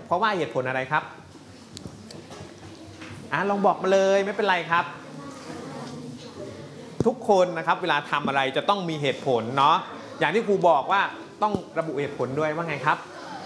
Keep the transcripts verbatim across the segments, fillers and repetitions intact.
เพราะว่าเหตุผลอะไรครับอ่ะลองบอกมาเลยไม่เป็นไรครับทุกคนนะครับเวลาทำอะไรจะต้องมีเหตุผลเนาะอย่างที่ครูบอกว่าต้องระบุเหตุผลด้วยว่าไงครับ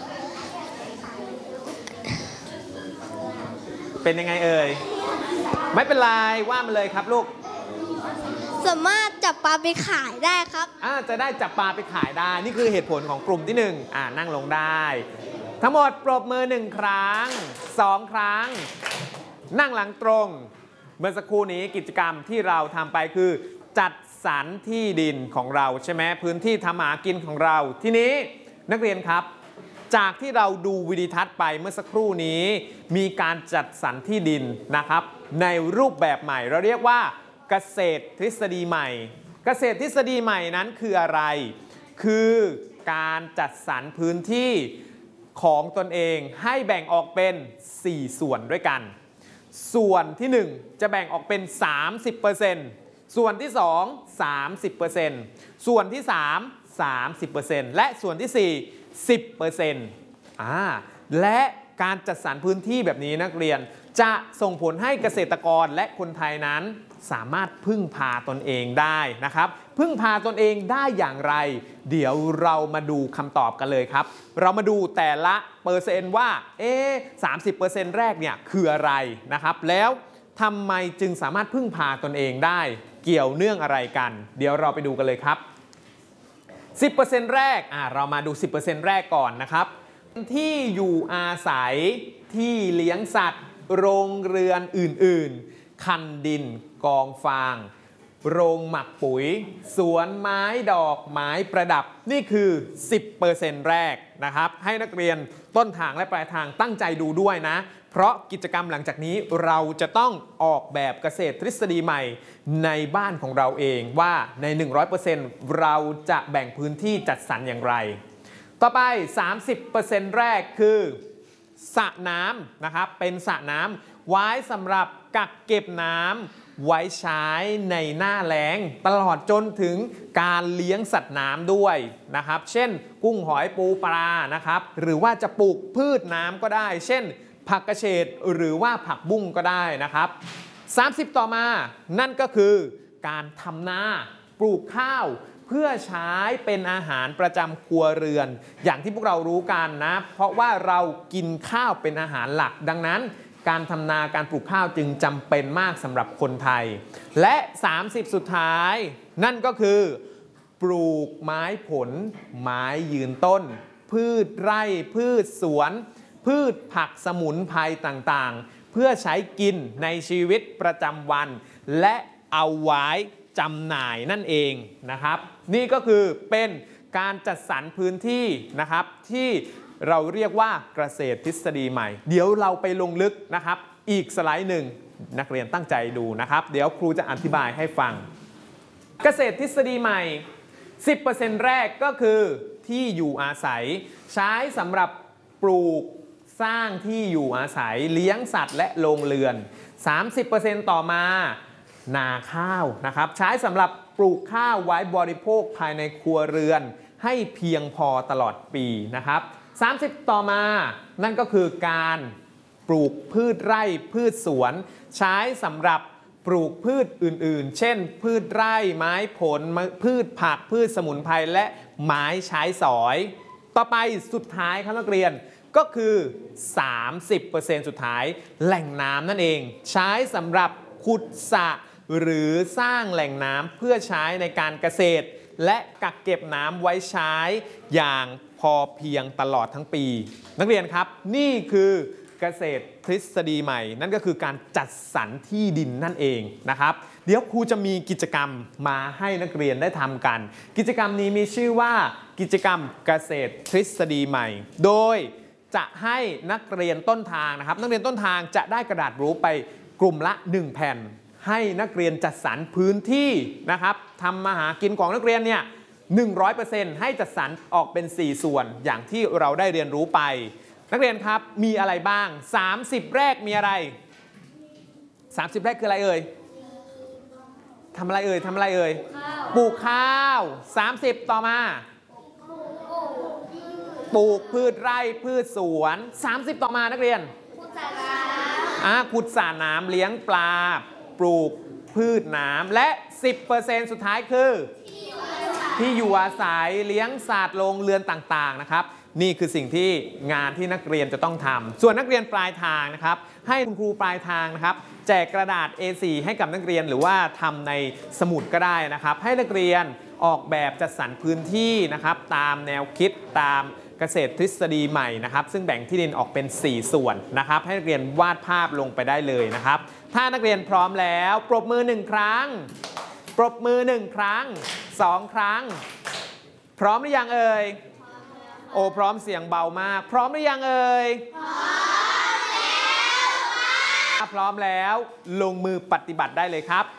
เป็นยังไงเอ่ยไม่เป็นไรว่ามาเลยครับลูกสามารถจับปลาไปขายได้ครับอ่าจะได้จับปลาไปขายได้นี่คือเหตุผลของกลุ่มที่หนึ่งอ่านั่งลงได้ทั้งหมดปรบมือหนึ่งครั้งสองครั้งนั่งหลังตรงเมื่อสักครู่นี้กิจกรรมที่เราทำไปคือจัดสรรที่ดินของเราใช่ไหมพื้นที่ทำหากินของเราทีนี้นักเรียนครับจากที่เราดูวิดีทัศน์ไปเมื่อสักครู่นี้มีการจัดสรรที่ดินนะครับในรูปแบบใหม่เราเรียกว่าเกษตรทฤษฎีใหม่เกษตรทฤษฎีใหม่นั้นคืออะไรคือการจัดสรรพื้นที่ของตนเองให้แบ่งออกเป็นสี่ส่วนด้วยกันส่วนที่หนึ่งจะแบ่งออกเป็น สามสิบเปอร์เซ็นต์ ส่วนที่สอง สามสิบเปอร์เซ็นต์ ส่วนที่สาม สามสิบเปอร์เซ็นต์ และส่วนที่สี่ สิบเปอร์เซ็นต์ อ่าและการจัดสรรพื้นที่แบบนี้นักเรียนจะส่งผลให้เกษตรกรและคนไทยนั้นสามารถพึ่งพาตนเองได้นะครับพึ่งพาตนเองได้อย่างไรเดี๋ยวเรามาดูคำตอบกันเลยครับเรามาดูแต่ละเปอร์เซ็นต์ว่าเอ๊ะ สามสิบเปอร์เซ็นต์ แรกเนี่ยคืออะไรนะครับแล้วทำไมจึงสามารถพึ่งพาตนเองได้เกี่ยวเนื่องอะไรกันเดี๋ยวเราไปดูกันเลยครับ สิบเปอร์เซ็นต์ แรกอ่ะเรามาดู สิบเปอร์เซ็นต์ แรกก่อนนะครับที่อยู่อาศัยที่เลี้ยงสัตว์โรงเรือนอื่นๆคันดินกองฟางโรงหมักปุ๋ยสวนไม้ดอกไม้ประดับนี่คือ สิบเปอร์เซ็นต์ แรกนะครับให้นักเรียนต้นทางและปลายทางตั้งใจดูด้วยนะเพราะกิจกรรมหลังจากนี้เราจะต้องออกแบบเกษตรทฤษฎีใหม่ในบ้านของเราเองว่าใน หนึ่งร้อยเปอร์เซ็นต์ เราจะแบ่งพื้นที่จัดสรรอย่างไรต่อไป สามสิบเปอร์เซ็นต์ แรกคือสระน้ำนะครับเป็นสระน้ำไว้สำหรับกักเก็บน้ำไว้ใช้ในหน้าแล้งตลอดจนถึงการเลี้ยงสัตว์น้ำด้วยนะครับเช่นกุ้งหอยปูปลานะครับหรือว่าจะปลูกพืชน้ำก็ได้เช่นผักกระเฉดหรือว่าผักบุ้งก็ได้นะครับสามสิบต่อมานั่นก็คือการทำนาปลูกข้าวเพื่อใช้เป็นอาหารประจำครัวเรือนอย่างที่พวกเรารู้กันนะเพราะว่าเรากินข้าวเป็นอาหารหลักดังนั้นการทำนาการปลูกข้าวจึงจำเป็นมากสำหรับคนไทยและสามสิบสุดท้ายนั่นก็คือปลูกไม้ผลไม้ยืนต้นพืชไร่พืชสวนพืชผักสมุนไพรต่างๆเพื่อใช้กินในชีวิตประจำวันและเอาไว้จำหน่ายนั่นเองนะครับนี่ก็คือเป็นการจัดสรรพื้นที่นะครับที่เราเรียกว่าเกษตรทฤษฎีใหม่เดี๋ยวเราไปลงลึกนะครับอีกสไลด์หนึ่งนักเรียนตั้งใจดูนะครับเดี๋ยวครูจะอธิบายให้ฟังเกษตรทฤษฎีใหม่ สิบเปอร์เซ็นต์ แรกก็คือที่อยู่อาศัยใช้สำหรับปลูกสร้างที่อยู่อาศัยเลี้ยงสัตว์และโรงเรือน สามสิบเปอร์เซ็นต์ ต่อมานาข้าวนะครับใช้สำหรับปลูกข้าวไว้บริโภคภายในครัวเรือนให้เพียงพอตลอดปีนะครับสามสิบต่อมานั่นก็คือการปลูกพืชไร่พืชสวนใช้สำหรับปลูกพืชอื่นๆเช่นพืชไร่ไม้ผลพืชผักพืชสมุนไพรและไม้ใช้สอยต่อไปสุดท้ายครับนักเรียนก็คือ สามสิบเปอร์เซ็นต์ สุดท้ายแหล่งน้ำนั่นเองใช้สำหรับขุดสระหรือสร้างแหล่งน้ำเพื่อใช้ในการเกษตรและกักเก็บน้ำไว้ใช้อย่างพอเพียงตลอดทั้งปีนักเรียนครับนี่คือเกษตรทฤษฎีใหม่นั่นก็คือการจัดสรรที่ดินนั่นเองนะครับเดี๋ยวครูจะมีกิจกรรมมาให้นักเรียนได้ทำกันกิจกรรมนี้มีชื่อว่ากิจกรรมเกษตรทฤษฎีใหม่โดยจะให้นักเรียนต้นทางนะครับนักเรียนต้นทางจะได้กระดาษรู้ไปกลุ่มละหนึ่งแผ่นให้นักเรียนจัดสรรพื้นที่นะครับทำมาหากินของนักเรียนเนี่ย หนึ่งร้อยเปอร์เซ็นต์ ให้จัดสรรออกเป็นสี่ส่วนอย่างที่เราได้เรียนรู้ไปนักเรียนครับมีอะไรบ้างสามสิบแรกมีอะไรสามสิบแรกคืออะไรเอ่ยทำอะไรเอ่ยทำอะไรเอ่ยปลูกข้าวสามสิบต่อมาปลูกพืชไร่พืชสวนสามสิบต่อมานักเรียนอ่าขุดสระน้ำเลี้ยงปลาปลูกพืชน้ำและ สิบเปอร์เซ็นต์ สุดท้ายคือที่อยู่อาศัยเลี้ยงสัตว์โรงเรือนต่างๆนะครับนี่คือสิ่งที่งานที่นักเรียนจะต้องทำส่วนนักเรียนปลายทางนะครับให้คุณครูปลายทางนะครับแจกกระดาษ เอ โฟร์ ให้กับนักเรียนหรือว่าทำในสมุดก็ได้นะครับให้นักเรียนออกแบบจัดสรรพื้นที่นะครับตามแนวคิดตามเกษตรทฤษฎีใหม่นะครับซึ่งแบ่งที่ดินออกเป็นสี่ส่วนนะครับให้นักเรียนวาดภาพลงไปได้เลยนะครับถ้านักเรียนพร้อมแล้วปรบมือหนึ่งครั้งปรบมือหนึ่งครั้งสองครั้งพร้อมหรือยังเอ่ยโอ้พร้อมเสียงเบามากพร้อมหรือยังเอ่ยพร้อมแล้วพร้อมแล้วลงมือปฏิบัติได้เลยครับ